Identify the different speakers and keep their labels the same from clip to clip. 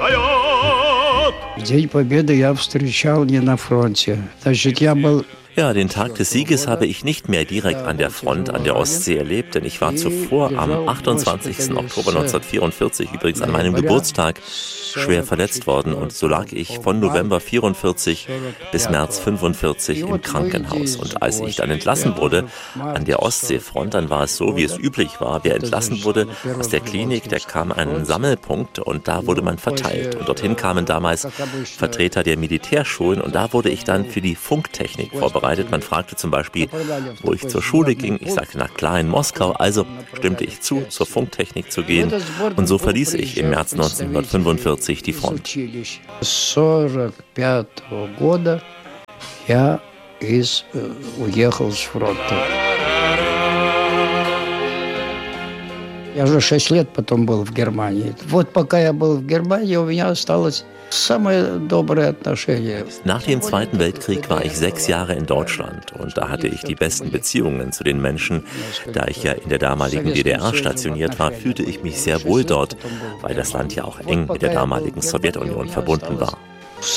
Speaker 1: День Победы я встречал не на фронте. Значит, я был.
Speaker 2: Ja, den Tag des Sieges habe ich nicht mehr direkt an der Front an der Ostsee erlebt, denn ich war zuvor am 28. Oktober 1944, übrigens an meinem Geburtstag, schwer verletzt worden und so lag ich von November 44 bis März 45 im Krankenhaus. Und als ich dann entlassen wurde an der Ostseefront, dann war es so, wie es üblich war. Wer entlassen wurde aus der Klinik, der kam an einen Sammelpunkt und da wurde man verteilt. Und dorthin kamen damals Vertreter der Militärschulen und da wurde ich dann für die Funktechnik vorbereitet. Man fragte zum Beispiel, wo ich zur Schule ging. Ich sagte, na klar, in Moskau. Also stimmte ich zu, zur Funktechnik zu gehen. Und so verließ ich im März 1945 die Front.
Speaker 1: 45 года я уехал с фронта. Я уже 6 лет потом был в Германии. Вот пока я был в Германии, у меня осталось самое доброе отношение.
Speaker 2: Nach dem Zweiten Weltkrieg war ich 6 Jahre in Deutschland und da hatte ich die besten Beziehungen zu den Menschen. Da ich ja in der damaligen DDR stationiert war, fühlte ich mich sehr wohl dort, weil das Land ja auch eng mit der damaligen Sowjetunion verbunden war. Ich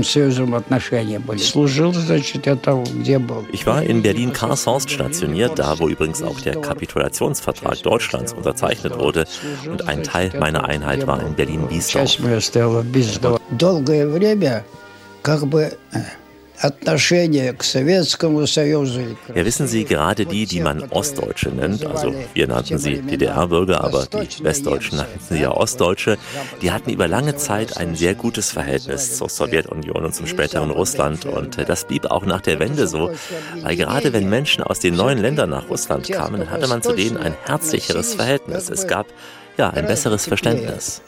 Speaker 2: war in Berlin-Karlshorst stationiert, da wo übrigens auch der Kapitulationsvertrag Deutschlands unterzeichnet wurde und ein Teil meiner Einheit war in Berlin-Biesdorf. Ja, wissen Sie, gerade die man Ostdeutsche nennt, also wir nannten sie DDR-Bürger, aber die Westdeutschen nannten sie ja Ostdeutsche, die hatten über lange Zeit ein sehr gutes Verhältnis zur Sowjetunion und zum späteren Russland und das blieb auch nach der Wende so, weil gerade wenn Menschen aus den neuen Ländern nach Russland kamen, dann hatte man zu denen ein herzlicheres Verhältnis. Es gab ja ein besseres Verständnis.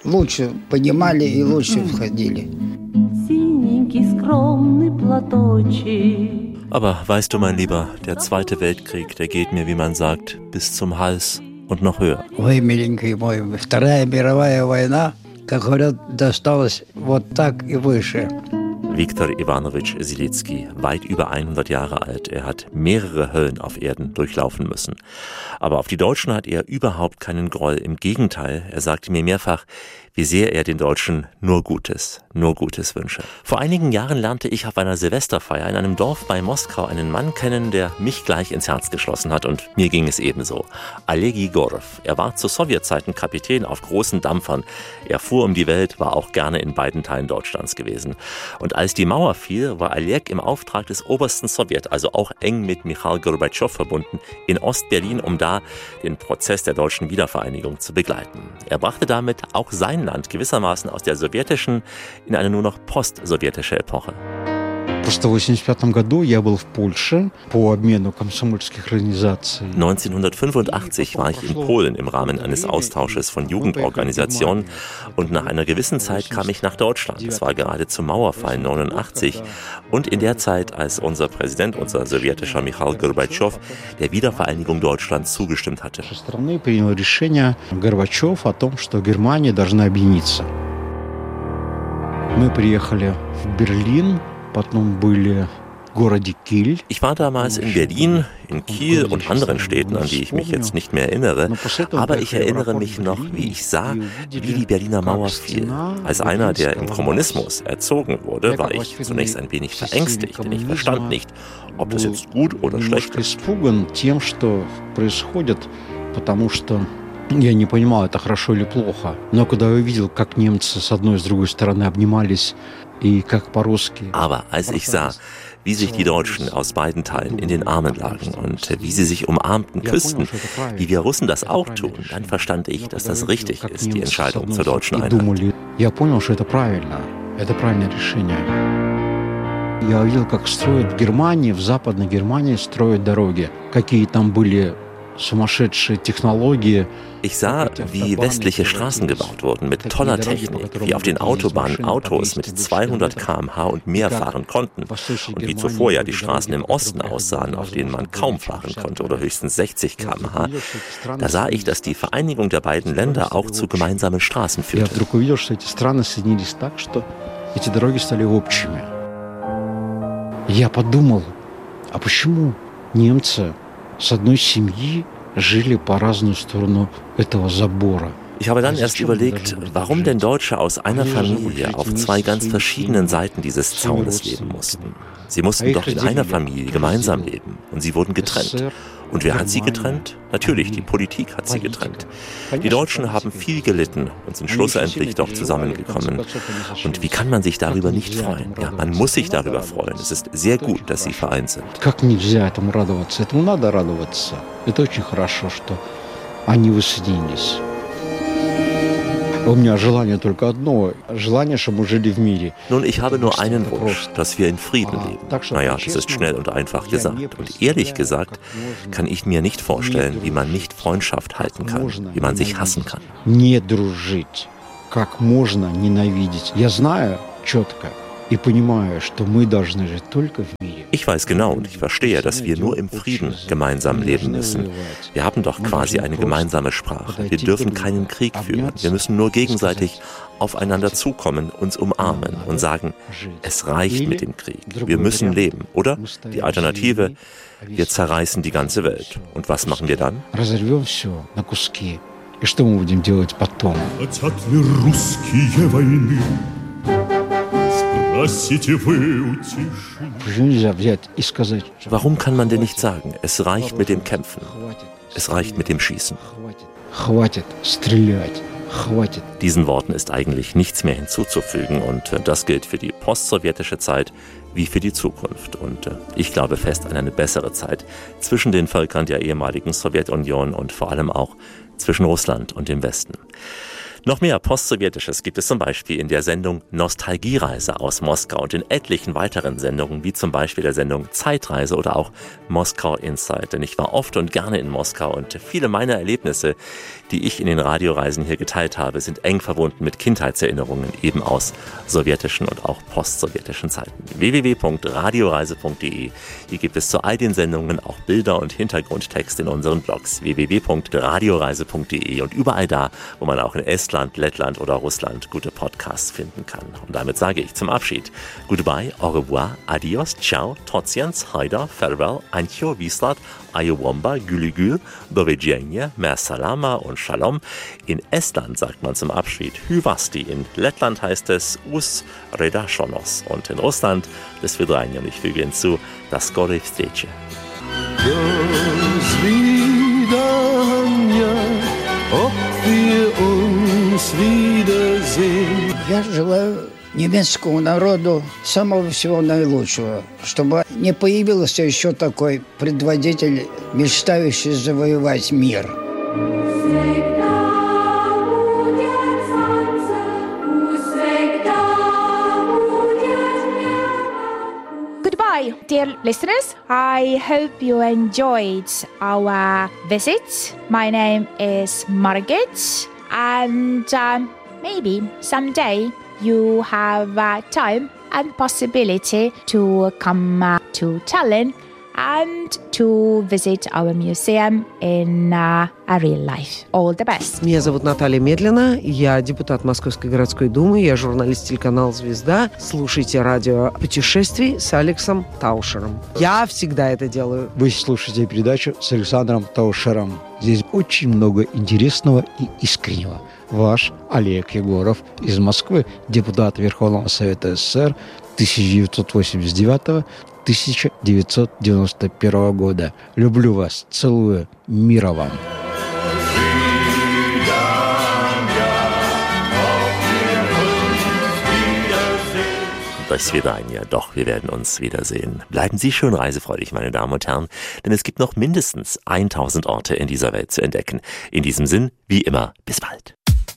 Speaker 2: Aber weißt du, mein Lieber, der Zweite Weltkrieg, der geht mir, wie man sagt, bis zum Hals und noch höher.
Speaker 1: Ой, миленький мой, Вторая мировая война, как говорят, досталась вот так и выше.
Speaker 2: Viktor Ivanovich Silizky, weit über 100 Jahre alt. Er hat mehrere Höllen auf Erden durchlaufen müssen. Aber auf die Deutschen hat er überhaupt keinen Groll. Im Gegenteil, er sagte mir mehrfach, wie sehr er den Deutschen nur Gutes wünsche. Vor einigen Jahren lernte ich auf einer Silvesterfeier in einem Dorf bei Moskau einen Mann kennen, der mich gleich ins Herz geschlossen hat und mir ging es ebenso. Oleg Igorow. Er war zu Sowjetzeiten Kapitän auf großen Dampfern. Er fuhr um die Welt, war auch gerne in beiden Teilen Deutschlands gewesen. Und als die Mauer fiel, war Oleg im Auftrag des obersten Sowjet, also auch eng mit Michail Gorbatschow verbunden, in Ostberlin, um da den Prozess der deutschen Wiedervereinigung zu begleiten. Er brachte damit auch sein Land gewissermaßen aus der sowjetischen in eine nur noch post-sowjetische Epoche.
Speaker 1: Просто в 1985 году я был в Польше по обмену комсомольских организаций.
Speaker 2: 1985 war ich in Polen im Rahmen eines Austausches von Jugendorganisationen und nach einer gewissen Zeit kam ich nach Deutschland. Es war gerade zum Mauerfall 89 und in der Zeit, als unser Präsident, unser sowjetischer Michail Gorbatschow, der Wiedervereinigung Deutschlands zugestimmt hatte.
Speaker 1: Страны принял решение Горбачев о том, что Германия должна объединиться. Мы приехали в Берлин.
Speaker 2: Ich war damals in Berlin, in Kiel und anderen Städten, an die ich mich jetzt nicht mehr erinnere, aber ich erinnere mich noch, wie ich sah, wie die Berliner Mauer fiel. Als einer, der im Kommunismus erzogen wurde, war ich zunächst ein wenig verängstigt, denn ich verstand nicht, ob das jetzt gut oder schlecht ist.
Speaker 1: Я не понимал, это хорошо или плохо. Но когда я увидел, как немцы с одной и с другой стороны обнимались, и как по-русски...
Speaker 2: Aber als ich sah, wie sich die Deutschen aus beiden Teilen in den Armen lagen und wie sie sich umarmten, küssten, wie wir Russen das auch tun, dann verstand ich, dass das richtig ist, die Entscheidung zur deutschen Einheit.
Speaker 1: Я понял, что это правильно. Это правильное решение. Я увидел, как строят в Германии, в Западной Германии строят дороги. Какие там были сумасшедшие технологии.
Speaker 2: Ich sah, wie westliche Straßen gebaut wurden mit toller Technik, wie auf den Autobahnen Autos mit 200 km/h und mehr fahren konnten und wie zuvor ja die Straßen im Osten aussahen, auf denen man kaum fahren konnte oder höchstens 60 km/h. Da sah ich, dass die Vereinigung der beiden Länder auch zu gemeinsamen Straßen führte.
Speaker 1: Я подумал, а почему немцы с одной семьи жили по разную сторону этого забора?
Speaker 2: Ich habe dann erst überlegt, warum denn Deutsche aus einer Familie auf zwei ganz verschiedenen Seiten dieses Zaunes leben mussten. Sie mussten doch in einer Familie gemeinsam leben und sie wurden getrennt. Und wer hat sie getrennt? Natürlich, die Politik hat sie getrennt. Die Deutschen haben viel gelitten und sind schlussendlich doch zusammengekommen. Und wie kann man sich darüber nicht freuen? Ja, man muss sich darüber freuen. Es ist sehr gut, dass sie vereint sind. Nun, ich habe nur einen Wunsch, dass wir in Frieden leben. Naja, das ist schnell und einfach gesagt. Und ehrlich gesagt kann ich mir nicht vorstellen, wie man nicht Freundschaft halten kann, wie man sich hassen kann. Ich weiß genau und ich verstehe, dass wir nur im Frieden gemeinsam leben müssen. Wir haben doch quasi eine gemeinsame Sprache. Wir dürfen keinen Krieg führen. Wir müssen nur gegenseitig aufeinander zukommen, uns umarmen und sagen, es reicht mit dem Krieg. Wir müssen leben, oder? Die Alternative, wir zerreißen die ganze Welt. Und was machen wir dann? Warum kann man denn nicht sagen, es reicht mit dem Kämpfen, es reicht mit dem Schießen? Diesen Worten ist eigentlich nichts mehr hinzuzufügen und das gilt für die postsowjetische Zeit wie für die Zukunft. Und ich glaube fest an eine bessere Zeit zwischen den Völkern der ehemaligen Sowjetunion und vor allem auch zwischen Russland und dem Westen. Noch mehr Postsowjetisches gibt es zum Beispiel in der Sendung Nostalgiereise aus Moskau und in etlichen weiteren Sendungen, wie zum Beispiel der Sendung Zeitreise oder auch Moskau Insight. Denn ich war oft und gerne in Moskau und viele meiner Erlebnisse, die ich in den Radioreisen hier geteilt habe, sind eng verbunden mit Kindheitserinnerungen eben aus sowjetischen und auch postsowjetischen Zeiten. www.radioreise.de. Hier gibt es zu all den Sendungen auch Bilder und Hintergrundtext in unseren Blogs. www.radioreise.de und überall da, wo man auch in Estland, Lettland oder Russland gute Podcasts finden kann. Und damit sage ich zum Abschied Goodbye, au revoir, adios, ciao, totsiens, haida, farewell, ancho, vislat, ayowomba, gülügül, do widzenia, mer salama und shalom. In Estland sagt man zum Abschied Hyvasti, in Lettland heißt es Us redashonos und in Russland das Vidranja. Und ich füge hinzu das Skorej vstreche.
Speaker 3: Я желаю немецкому народу самого всего наилучшего, чтобы не появился еще такой предводитель, мечтающий завоевать мир.
Speaker 4: Goodbye, dear listeners. I hope you enjoyed our visit. My name is Margit, and maybe someday you have time and possibility to come to Tallinn and to visit our museum in a real life. All the best.
Speaker 5: Меня зовут Наталья Медлина, я депутат Московской городской думы, я журналист телеканала «Звезда». Слушайте радио путешествий с Алексом Таушером. Я всегда это делаю.
Speaker 1: Вы слушаете передачу с Александром Таушером. Здесь очень много интересного и искреннего. Ваш Олег Егоров из Москвы, депутат Верховного Совета СССР 1989-1991 года. Люблю вас, целую, мира вам.
Speaker 2: Das Vidranja, doch, wir werden uns wiedersehen. Bleiben Sie schön reisefreudig, meine Damen und Herren, denn es gibt noch mindestens 1000 Orte in dieser Welt zu entdecken. In diesem Sinn, wie immer, bis bald.